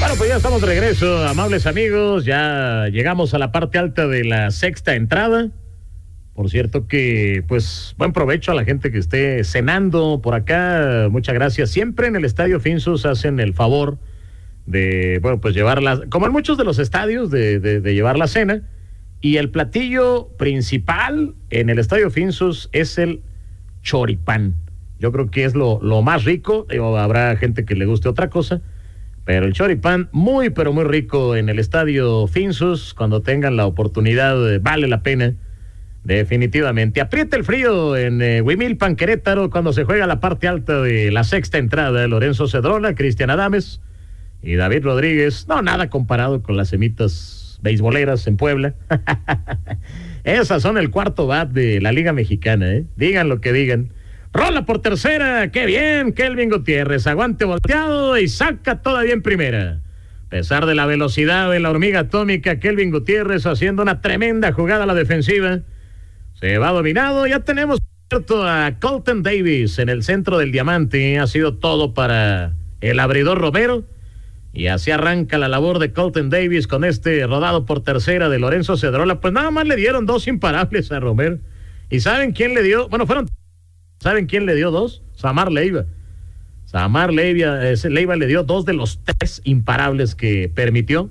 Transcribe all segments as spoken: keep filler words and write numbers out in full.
Bueno, pues ya estamos de regreso, amables amigos. Ya llegamos a la parte alta de la sexta entrada. Por cierto que, pues, buen provecho a la gente que esté cenando por acá. Muchas gracias. Siempre en el Estadio Finsus hacen el favor de, bueno, pues llevarla, como en muchos de los estadios, de, de, de llevar la cena. Y el platillo principal en el Estadio Finsus es el choripán. Yo creo que es lo, lo más rico. Digo, habrá gente que le guste otra cosa, pero el choripán muy, pero muy rico en el Estadio Finsus. Cuando tengan la oportunidad, eh, vale la pena. Definitivamente. Aprieta el frío en eh, Huimilpan, Querétaro, cuando se juega la parte alta de la sexta entrada. Lorenzo Cedrola, Cristian Adames y David Rodríguez. No, nada comparado con las semitas beisboleras en Puebla. Esas son el cuarto bat de la Liga Mexicana, ¿eh? Digan lo que digan. Rola por tercera, qué bien, Kelvin Gutiérrez, aguante volteado y saca todavía en primera. A pesar de la velocidad de la hormiga atómica, Kelvin Gutiérrez haciendo una tremenda jugada a la defensiva. Se va dominado, ya tenemos a Colton Davis en el centro del diamante. Ha sido todo para el abridor Romero. Y así arranca la labor de Colton Davis con este rodado por tercera de Lorenzo Cedrola. Pues nada más le dieron dos imparables a Romero. ¿Y saben quién le dio? Bueno, fueron... ¿Saben quién le dio dos? Samar Leiva. Samar Leiva, ese Leiva le dio dos de los tres imparables que permitió.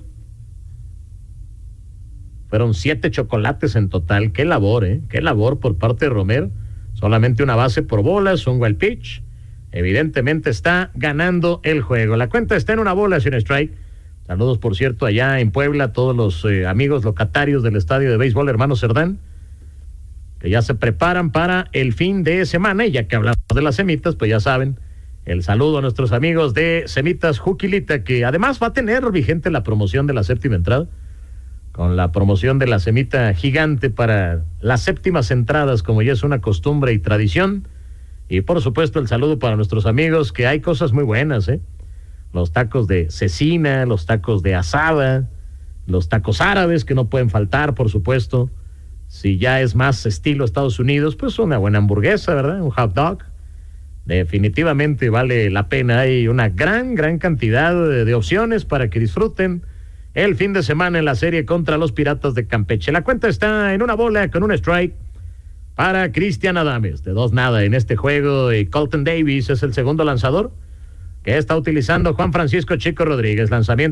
Fueron siete chocolates en total. Qué labor, ¿eh? Qué labor por parte de Romero. Solamente una base por bolas, un wild pitch. Evidentemente está ganando el juego. La cuenta está en una bola sin strike. Saludos, por cierto, allá en Puebla a todos los eh, amigos locatarios del estadio de béisbol Hermano Cerdán, que ya se preparan para el fin de semana. Y ya que hablamos de las semitas, pues ya saben, el saludo a nuestros amigos de Semitas Juquilita, que además va a tener vigente la promoción de la séptima entrada, con la promoción de la semita gigante para las séptimas entradas, como ya es una costumbre y tradición. Y por supuesto el saludo para nuestros amigos, que hay cosas muy buenas, ¿eh? Los tacos de cecina, los tacos de asada, los tacos árabes que no pueden faltar, por supuesto. Si ya es más estilo Estados Unidos, pues una buena hamburguesa, ¿verdad? Un hot dog. Definitivamente vale la pena. Hay una gran, gran cantidad de, de opciones para que disfruten el fin de semana en la serie contra los Piratas de Campeche. La cuenta está en una bola con un strike para Cristian Adames. De dos nada en este juego. Y Colton Davis es el segundo lanzador que está utilizando Juan Francisco Chico Rodríguez. Lanzamiento